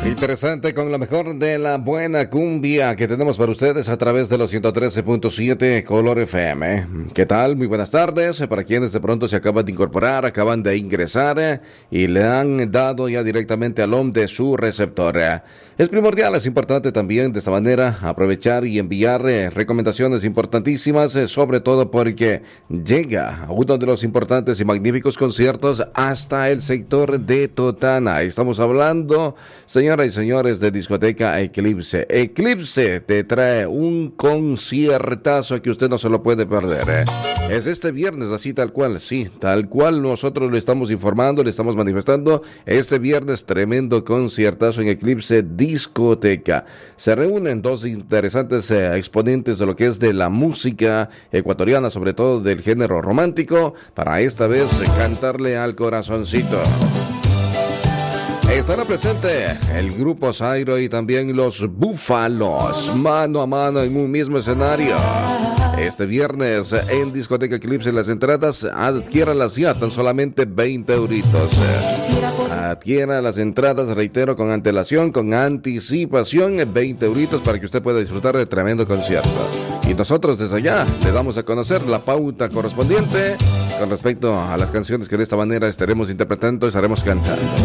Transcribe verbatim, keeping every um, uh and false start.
Interesante, con lo mejor de la buena cumbia que tenemos para ustedes a través de los ciento trece punto siete Color F M. ¿Qué tal? Muy buenas tardes. Para quienes de pronto se acaban de incorporar, acaban de ingresar y le han dado ya directamente al home de su receptor. Es primordial, es importante también de esta manera aprovechar y enviar recomendaciones importantísimas, sobre todo porque llega uno de los importantes y magníficos conciertos hasta el sector de Totana. Estamos hablando, señoras y señores, de discoteca Eclipse. Eclipse te trae un conciertazo que usted no se lo puede perder. Es este viernes, así tal cual, sí, tal cual nosotros lo estamos informando, le estamos manifestando. Este viernes, tremendo conciertazo en Eclipse Discoteca. Se reúnen dos interesantes eh, exponentes de lo que es de la música ecuatoriana, sobre todo del género romántico, para esta vez eh, cantarle al corazoncito. Estará presente el grupo Zairo y también los Búfalos, mano a mano en un mismo escenario. Este viernes en Discoteca Eclipse, las entradas, adquiéralas ya, tan solamente veinte euritos. Adquiera las entradas, reitero, con antelación, con anticipación, veinte euritos para que usted pueda disfrutar de tremendo concierto. Y nosotros desde allá le damos a conocer la pauta correspondiente con respecto a las canciones que de esta manera estaremos interpretando y estaremos cantando.